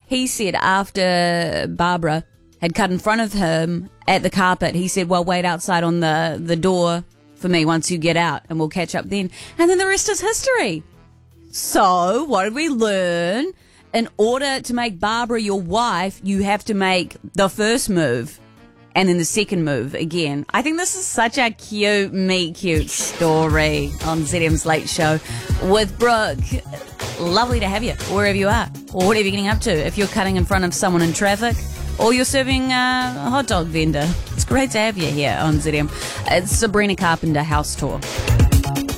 he said after Barbara had cut in front of him at the carpet, he said, well, wait outside on the door for me once you get out and we'll catch up then. And then the rest is history. So what did we learn? In order to make Barbara your wife, you have to make the first move and then the second move again. I think this is such a cute, meet cute story on ZM's Late Show with Brooke. Lovely to have you wherever you are or whatever you're getting up to. If you're cutting in front of someone in traffic or you're serving a hot dog vendor, it's great to have you here on ZM. It's Sabrina Carpenter House Tour.